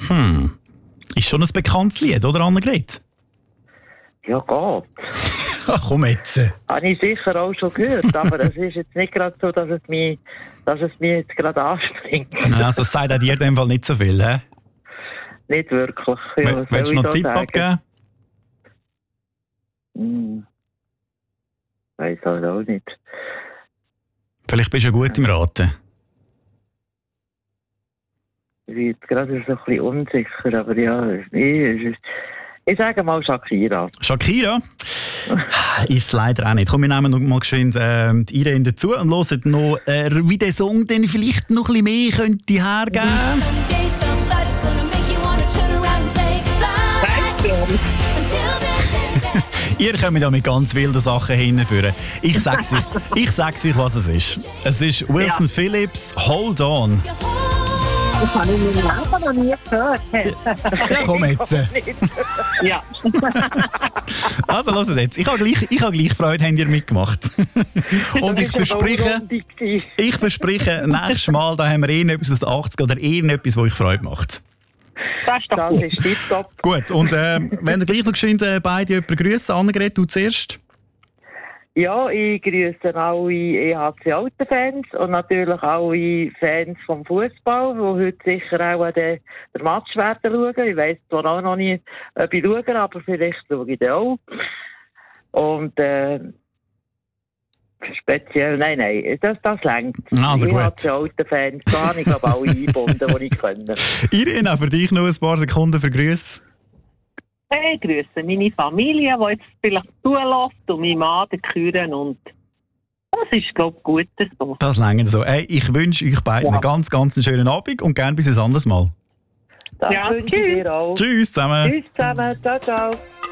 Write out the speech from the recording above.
Ist schon ein bekanntes Lied, oder Annegret? Ja, geht. Komm jetzt. Habe ich sicher auch schon gehört, aber es ist jetzt nicht gerade so, dass es mich jetzt gerade anspringt. Also das sagt auch dir in dem Fall nicht so viel, hä? Nicht wirklich. Ja, Willst du noch einen Tipp abgeben? Weiß halt auch nicht. Vielleicht bist du ja gut im Raten. Ich bin jetzt gerade so ein bisschen unsicher, aber ja, ich sage mal Shakira. Shakira? Ist es leider auch nicht. Komm, wir nehmen noch mal geschwind die Irene dazu und hören noch, wie der Song dann vielleicht noch ein bisschen mehr könnte hergeben. Ihr kommt da mit ganz wilden Sachen hinführen. Ich sag's euch, was es ist. Es ist Wilson Phillips, Hold On. Das habe ich in meinem Leben noch nie gehört. Ja, komm jetzt. Ja. Also, hört jetzt. Ich habe gleich Freude, habt ihr mitgemacht. Und ich verspreche, nächstes Mal da haben wir irgendetwas aus den 80 oder irgendetwas, das euch Freude macht. Das ist doch Das gut. ist tipptopp. Gut, und wenn ihr gleich noch geschwind beide jemanden grüssen, Annegret, du zuerst. Ja, ich grüße alle EHC-Alten-Fans und natürlich alle Fans vom Fußball, die heute sicher auch den Match werden schauen. Ich weiss zwar auch noch nicht, ob ich schaue, aber vielleicht schaue ich den auch. Und speziell, nein, das reicht. Also gut. EHC-Alten-Fans, da habe ich glaube alle eingebunden, die ich können. Irene, auch für dich noch ein paar Sekunden für Grüße. Ich grüße meine Familie, die jetzt vielleicht zulässt und meinen Mann, den Küren. Und das ist, glaube ich, gut so. Das reicht so. Hey, ich wünsche euch beiden einen ganz, ganz schönen Abend und gerne bis ein anderes Mal. Das Ja, wünsche ich dir auch. Tschüss zusammen. Tschüss zusammen. Ciao, ciao.